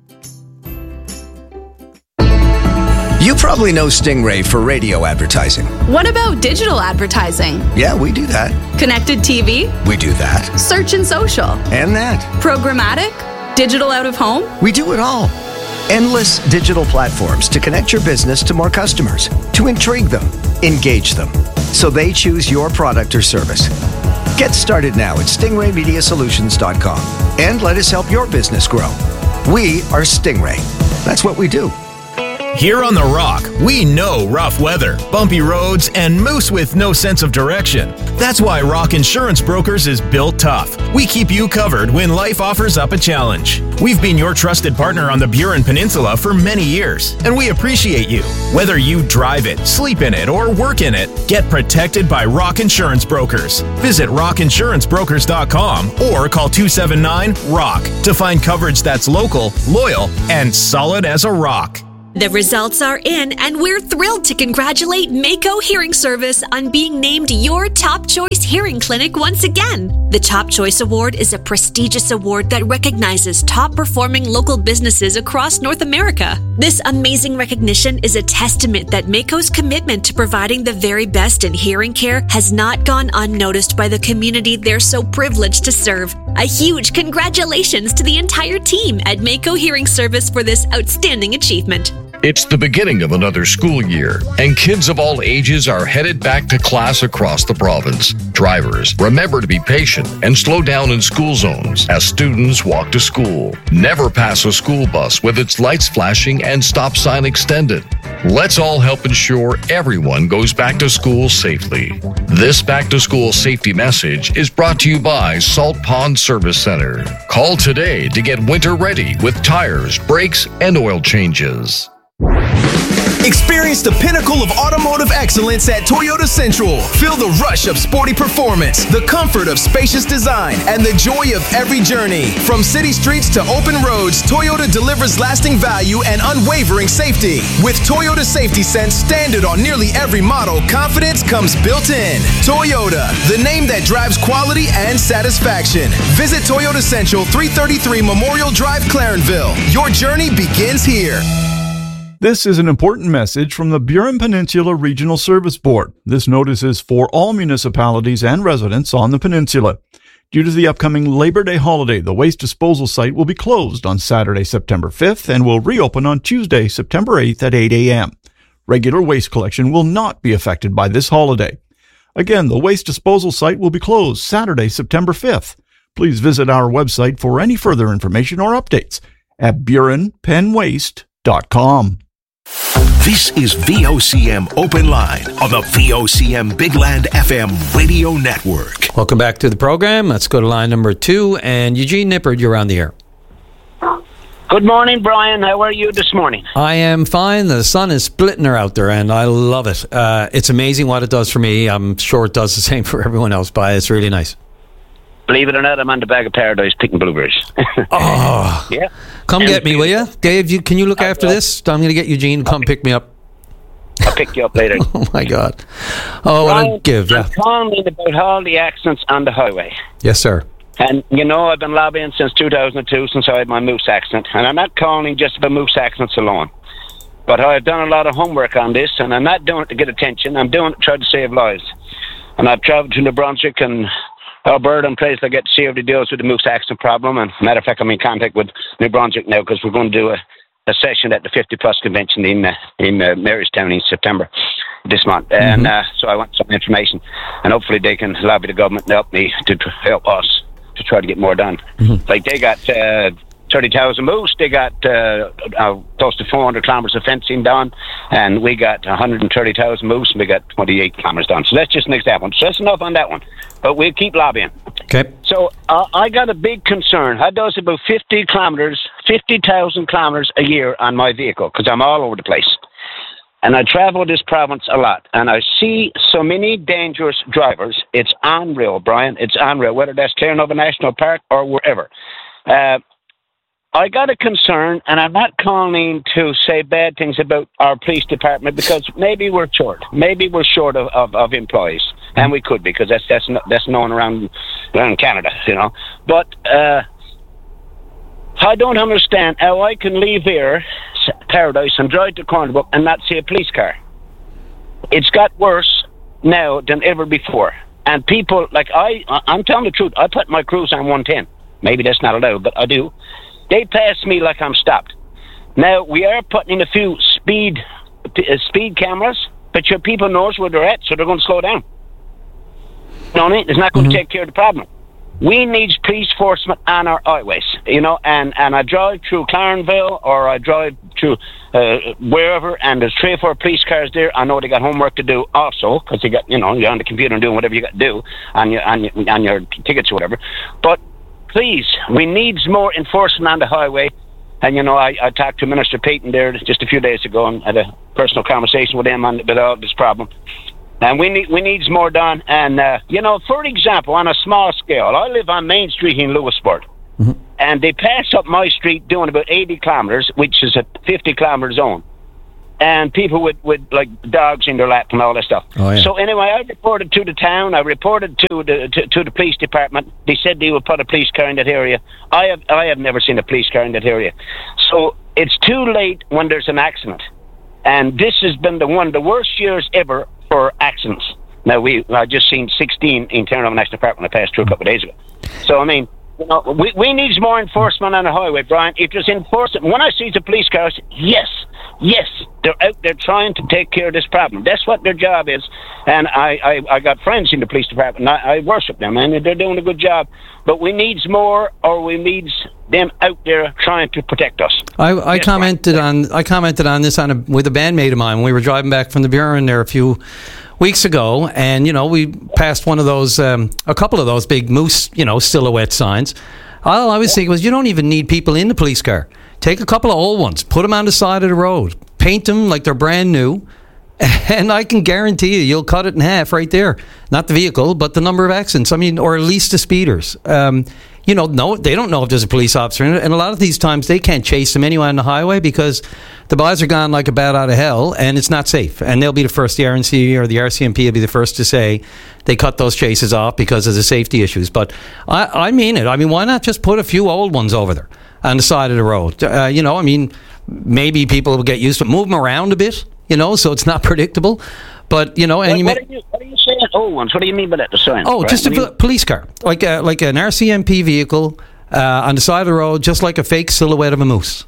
B: You probably know Stingray for radio advertising.
V: What about digital advertising?
B: Yeah, we do that.
V: Connected TV?
B: We do that.
V: Search and social?
B: And that.
V: Programmatic? Digital out of home?
B: We do it all. Endless digital platforms to connect your business to more customers, to intrigue them, engage them, so they choose your product or service. Get started now at stingraymediasolutions.com and let us help your business grow. We are Stingray. That's what we do.
T: Here on The Rock, we know rough weather, bumpy roads, and moose with no sense of direction. That's why Rock Insurance Brokers is built tough. We keep you covered when life offers up a challenge. We've been your trusted partner on the Burin Peninsula for many years, and we appreciate you. Whether you drive it, sleep in it, or work in it, get protected by Rock Insurance Brokers. Visit rockinsurancebrokers.com or call 279-ROCK to find coverage that's local, loyal, and solid as a rock.
W: The results are in, and we're thrilled to congratulate Mako Hearing Service on being named your Top Choice Hearing Clinic once again. The Top Choice Award is a prestigious award that recognizes top-performing local businesses across North America. This amazing recognition is a testament that Mako's commitment to providing the very best in hearing care has not gone unnoticed by the community they're so privileged to serve. A huge congratulations to the entire team at Mako Hearing Service for this outstanding achievement.
X: It's the beginning of another school year, and kids of all ages are headed back to class across the province. Drivers, remember to be patient and slow down in school zones as students walk to school. Never pass a school bus with its lights flashing and stop sign extended. Let's all help ensure everyone goes back to school safely. This back-to-school safety message is brought to you by Salt Pond Service Center. Call today to get winter ready with tires, brakes, and oil changes.
T: Experience the pinnacle of automotive excellence at Toyota Central. Feel the rush of sporty performance, the comfort of spacious design, and the joy of every journey. From city streets to open roads, Toyota delivers lasting value and unwavering safety. With Toyota Safety Sense standard on nearly every model, confidence comes built in. Toyota, the name that drives quality and satisfaction. Visit Toyota Central, 333 Memorial Drive, Clarenville. Your journey begins here.
Y: This is an important message from the Burin Peninsula Regional Service Board. This notice is for all municipalities and residents on the peninsula. Due to the upcoming Labor Day holiday, the waste disposal site will be closed on Saturday, September 5th and will reopen on Tuesday, September 8th at 8 a.m. Regular waste collection will not be affected by this holiday. Again, the waste disposal site will be closed Saturday, September 5th. Please visit our website for any further information or updates at burinpenwaste.com.
F: This is VOCM Open Line on the VOCM Big Land FM radio network.
L: Welcome back to the program. Let's go to line number 2. And Eugene Nippard, you're on the air.
Z: Good morning, Brian. How are you this morning?
L: I am fine. The sun is splitting her out there, and I love it. It's amazing what it does for me. I'm sure it does the same for everyone else, but it's really nice.
Z: Believe it or not, I'm on the Bag of Paradise picking blueberries.
L: Oh,
Z: yeah.
L: Come get me, will you? Dave, can you look after this? I'm going to get Eugene to come pick me up.
Z: I'll pick you up later.
L: Oh, my God. Oh, what a give, yeah.
Z: I'm calling about all the accidents on the highway.
L: Yes, sir.
Z: And, you know, I've been lobbying since 2002, since I had my moose accident. And I'm not calling just about moose accidents alone. But I've done a lot of homework on this, and I'm not doing it to get attention. I'm doing it to try to save lives. And I've travelled to New Brunswick and Alberta and places like that to see how they deals with the moose accident problem. And matter of fact, I'm in contact with New Brunswick now because we're going to do a session at the 50 Plus convention in Marystown in September this month. And so I want some information, and hopefully they can lobby the government to help me to help us to try to get more done. Like they got 30,000 moose, they got close to 400 kilometres of fencing done, and we got 130,000 moose, and we got 28 kilometres done. So that's just an example. So that's enough on that one. But we'll keep lobbying.
L: Okay.
Z: So I got a big concern. I does about 50,000 kilometers a year on my vehicle because I'm all over the place. And I travel this province a lot. And I see so many dangerous drivers. It's unreal, Brian. It's unreal, whether that's Clarenova National Park or wherever. I got a concern, and I'm not calling to say bad things about our police department because maybe we're short. Maybe we're short of employees, and we could be because that's known around Canada, you know. But I don't understand how I can leave here, Paradise, and drive to Cornwall and not see a police car. It's got worse now than ever before, and people like I'm telling the truth. I put my cruise on 110. Maybe that's not allowed, but I do. They pass me like I'm stopped. Now, we are putting in a few speed cameras, but your people knows where they're at, so they're going to slow down. You know what I mean? It's not going to take care of the problem. We need police enforcement on our highways, you know, and I drive through Clarenville or I drive through wherever, and there's 3 or 4 police cars there. I know they got homework to do also, because they got, you know, you're on the computer and doing whatever you got to do on your tickets or whatever. But please, we need more enforcement on the highway. And, you know, I talked to Minister Payton there just a few days ago and had a personal conversation with him about this problem. And we need more done. And, you know, for example, on a small scale, I live on Main Street in Lewisport. Mm-hmm. And they pass up my street doing about 80 kilometres, which is a 50-kilometre zone. And people with like dogs in their lap and all that stuff. Oh, yeah. So anyway, I reported to the town. I reported to the police department. They said they would put a police car in that area. I have never seen a police car in that area. So it's too late when there's an accident. And this has been one of the worst years ever for accidents. Now I just seen 16 in Clarenova National Park when I passed through a couple of days ago. So I mean, you know, we need more enforcement on the highway, Brian. If there's enforcement, when I see the police cars, yes, they're out there trying to take care of this problem. That's what their job is. And I got friends in the police department. I worship them, and they're doing a good job. But we need more, or we need them out there trying to protect us.
L: I commented on this with a bandmate of mine when we were driving back from the Buren there a few weeks ago, and you know, we passed one of those, a couple of those big moose, you know, silhouette signs. All I was thinking was, you don't even need people in the police car. Take a couple of old ones, put them on the side of the road, paint them like they're brand new, and I can guarantee you'll cut it in half right there. Not the vehicle, but the number of accidents. I mean, or at least the speeders. You know, no, they don't know if there's a police officer in it, and a lot of these times they can't chase them anyway on the highway because the boys are gone like a bat out of hell, and it's not safe. And they'll be the first, the RNC or the RCMP will be the first to say they cut those chases off because of the safety issues. But I mean it. I mean, why not just put a few old ones over there on the side of the road? You know, I mean, maybe people will get used to it. Move them around a bit, you know, so it's not predictable. But, you know, and
Z: what are you saying, old ones? What do you mean by that?
L: Just a police car, like an RCMP vehicle on the side of the road, just like a fake silhouette of a moose.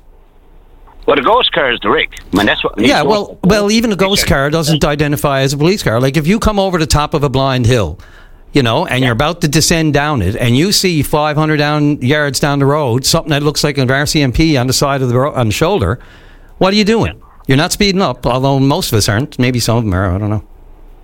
Z: Well, the ghost car is the rig. I mean, that's what.
L: Yeah, well, even a ghost car doesn't identify as a police car. Like if you come over the top of a blind hill, you know, and you're about to descend down it, and you see 500 yards down the road something that looks like an RCMP on the side of the road, on the shoulder, what are you doing? Yeah. You're not speeding up, although most of us aren't. Maybe some of them are. I don't know.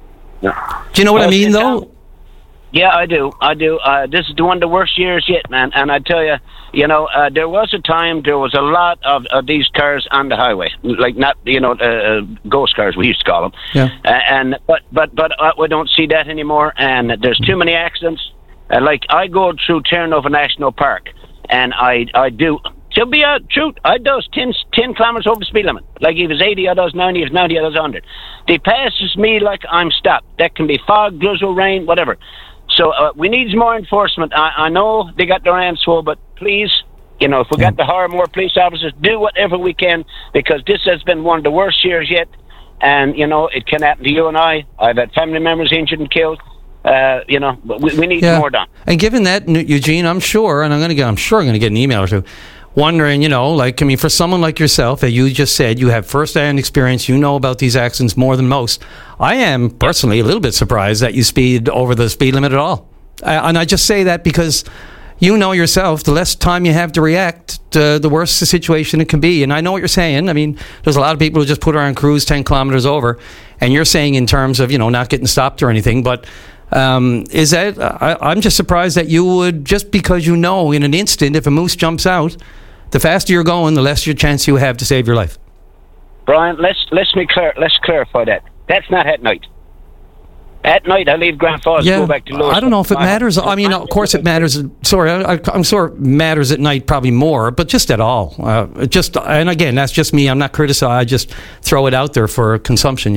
Z: Yeah.
L: Do you know what I mean, though?
Z: Yeah, I do. This is one of the worst years yet, man. And I tell you, you know, there was a time there was a lot of these cars on the highway, like not, you know, ghost cars we used to call them. Yeah. But we don't see that anymore. And there's too many accidents. Like I go through Clarenova National Park, and I do. To be a truth, I does 10 kilometers over the speed limit. Like if it's 80, I does 90. If it's 90, I does 100. They passes me like I'm stopped. That can be fog, drizzle, rain, whatever. So we need more enforcement. I know they got their hands full, but please, you know, if we got to hire more police officers, do whatever we can, because this has been one of the worst years yet. And, you know, it can happen to you and I. I've had family members injured and killed. You know, we need more done.
L: And given that, Eugene, I'm sure I'm going to get an email or two. Wondering, you know, like, I mean, for someone like yourself, that you just said you have first-hand experience, you know about these accidents more than most. I am personally a little bit surprised that you speed over the speed limit at all. And I just say that because you know yourself, the less time you have to react, the worse the situation it can be. And I know what you're saying. I mean, there's a lot of people who just put her on cruise 10 kilometers over. And you're saying in terms of, you know, not getting stopped or anything. But Is that? I'm just surprised that you would, just because in an instant, if a moose jumps out, the faster you're going, the less your chance you have to save your life.
Z: Brian, let's clarify that. That's not at night. At night, I leave Grand Falls to go back to Lewis.
L: I don't know if it matters. I mean, of course it matters. Sorry, I'm sure it matters at night probably more, but just at all. And again, that's just me. I'm not criticizing. I just throw it out there for consumption,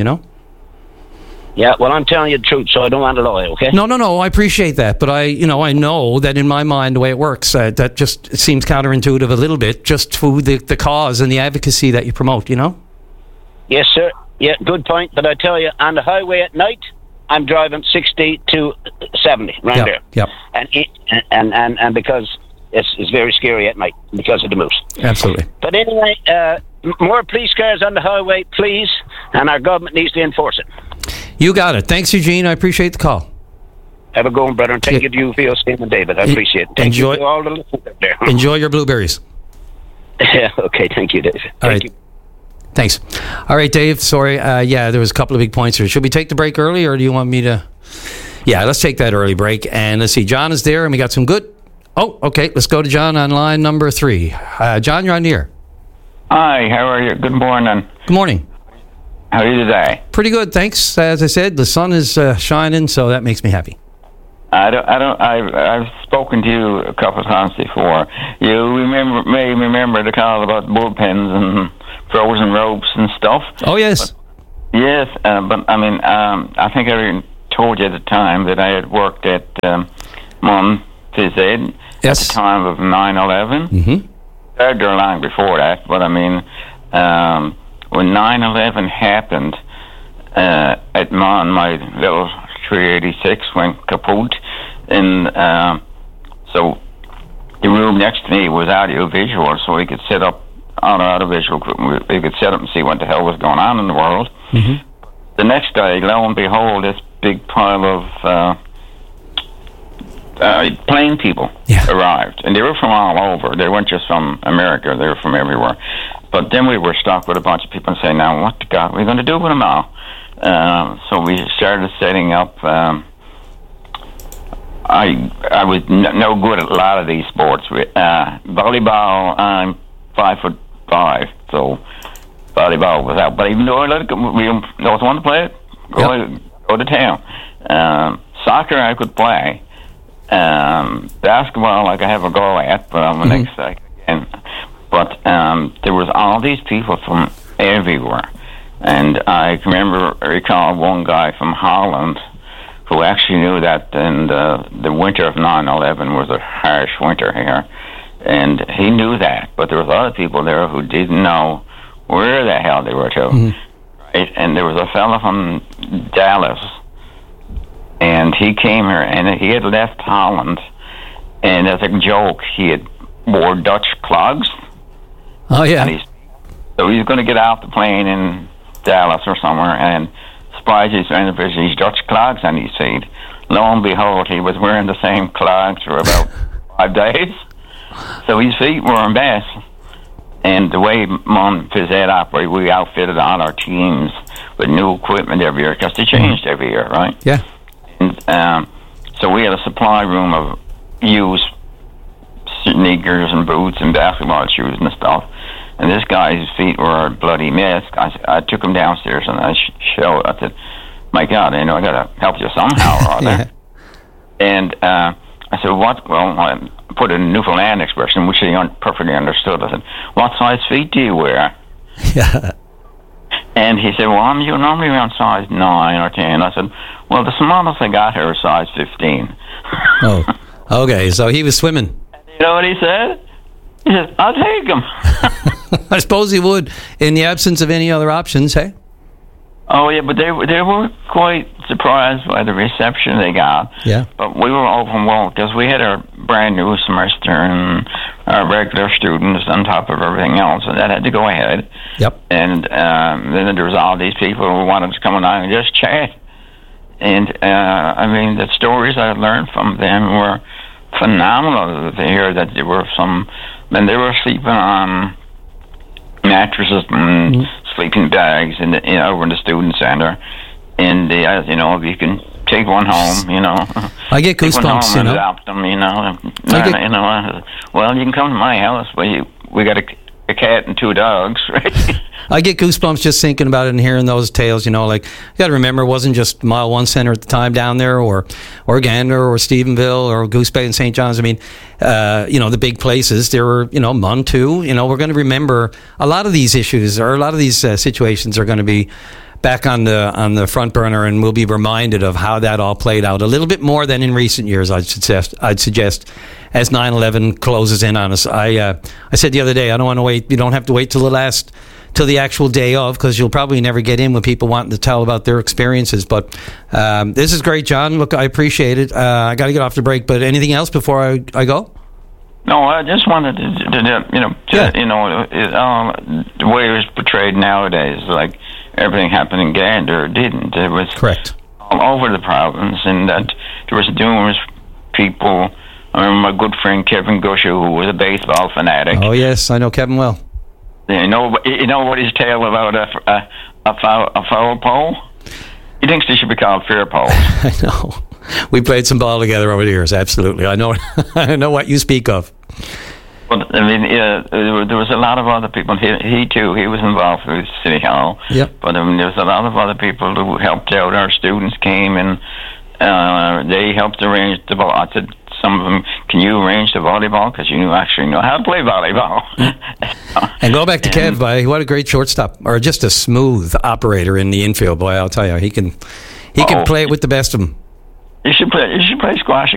Z: Yeah, well, I'm telling you the truth, so I don't want to lie, okay?
L: No, I appreciate that, but I know that in my mind, the way it works, that just seems counterintuitive a little bit, just for the cause and the advocacy that you promote,
Z: Yes, sir. Yeah, good point. But I tell you, on the highway at night, I'm driving 60 to 70, right there.
L: Yep.
Z: And because it's very scary at night because of the moose.
L: Absolutely.
Z: But anyway, more police cars on the highway, please, and our government needs to enforce it.
L: You got it. Thanks, Eugene. I appreciate the call.
Z: Have a good one, brother, and thank you to you, Phil, Steve, and David. I appreciate it. Thank you to all the listeners up there.
L: Enjoy your blueberries.
Z: Yeah, okay. Thank you, David. Thank you.
L: Thanks. All right, Dave. Sorry. There was a couple of big points here. Should we take the break early, or do you want me to? Yeah, let's take that early break. And let's see. John is there, and we got some good. Oh, okay. Let's go to John on line number 3. John, you're on the air.
A: Hi. How are you? Good morning.
L: Good morning.
A: How are you today?
L: Pretty good, thanks. As I said, the sun is shining, so that makes me happy.
A: I've spoken to you a couple of times before. You may remember the call about bullpens and frozen ropes and stuff.
L: Oh, yes.
A: Yes, but I mean, I think I told you at the time that I had worked at Mont Phys Ed at the time of 9/11.
L: Mm-hmm.
A: Started there long before that, but I mean, when 9/11 happened at Mon, my little 386 went kaput, and so the room next to me was audio-visual, so we could set up on our audio-visual group. We could set up and see what the hell was going on in the world.
L: Mm-hmm.
A: The next day, lo and behold, this big pile of plane people arrived, and they were from all over. They weren't just from America; they were from everywhere. But then we were stuck with a bunch of people and saying, "Now, what the God are we going to do with them all?" So we started setting up. I was no good at a lot of these sports. Volleyball, I'm 5'5", so volleyball was out. But even though I let it go, we always wanted to play it. Go to town. Soccer, I could play. Basketball, I could have a go at, but I'm the next again. But there was all these people from everywhere. And I recall one guy from Holland who actually knew that in the winter of 9/11 was a harsh winter here. And he knew that, but there was other people there who didn't know where the hell they were to.
L: Mm-hmm.
A: Right? And there was a fellow from Dallas, and he came here, and he had left Holland, and as a joke, he had wore Dutch clogs.
L: Oh, yeah.
A: So he's going to get off the plane in Dallas or somewhere, and spies his Dutch clogs on his feet. Lo and behold, he was wearing the same clogs for about 5 days. So his feet were a mess. And the way Mont Phys Ed operated, we outfitted all our teams with new equipment every year, because they changed every year, right?
L: Yeah.
A: And so we had a supply room of used sneakers and boots and basketball shoes and stuff. And this guy's feet were a bloody mess. I took him downstairs and I showed. I said, "My God, I got to help you somehow or other." And I said, "What?" Well, I put a Newfoundland expression, which he perfectly understood. I said, "What size feet do you wear?"
L: Yeah.
A: And he said, "Well, I'm normally around size 9 or 10. I said, "Well, the smallest I got here is size 15.
L: Oh, okay. So he was swimming.
A: You know what he said? He said, "I'll take him."
L: I suppose he would, in the absence of any other options, hey?
A: Oh, yeah, but they were quite surprised by the reception they got.
L: Yeah.
A: But we were overwhelmed because we had our brand new semester and our regular students on top of everything else, and that had to go ahead.
L: Yep.
A: And then there was all these people who wanted to come along and just chat. And, I mean, the stories I learned from them were phenomenal. To hear that there were and they were sleeping on mattresses and sleeping bags over in the student center. And as you know, you can take one home, you know.
L: I get
A: Take one home
L: goosebumps, you
A: and
L: know.
A: adopt them, you know. Well, you can come to my house, but we got a cat and 2 dogs, right?
L: I get goosebumps just thinking about it and hearing those tales, you know, like, you got to remember, it wasn't just Mile 1 Center at the time down there, or Gander, or Stephenville, or Goose Bay and St. John's. I mean, you know, the big places. There were, you know, Munn too. You know, we're going to remember a lot of these issues, or a lot of these situations are going to be back on the front burner, and we'll be reminded of how that all played out a little bit more than in recent years. I'd suggest as 9/11 closes in on us. I said the other day, I don't want to wait. You don't have to wait till the actual day of, because you'll probably never get in with people wanting to tell about their experiences. But this is great, John. Look, I appreciate it. I got to get off the break, but anything else before I go?
A: No, I just wanted to the way it was portrayed nowadays, like everything happened in Gander, didn't. It was
L: correct
A: all over the province, and that there was numerous people. I remember my good friend Kevin Gusher, who was a baseball fanatic.
L: Oh yes, I know Kevin well.
A: You know what his tale about a foul pole? He thinks they should be called fair poles.
L: I know. We played some ball together over the years. Absolutely, I know. I know what you speak of.
A: Well, I mean, there was a lot of other people. He too. He was involved with City Hall.
L: Yep.
A: But I mean, there was a lot of other people who helped out. Our students came and they helped arrange the ball. I said, some of them, can you arrange the volleyball? Because you actually know how to play volleyball.
L: And go back to Kev, boy, what a great shortstop, or just a smooth operator in the infield. Boy, I'll tell you, he can play it with the best of them.
A: You should play squash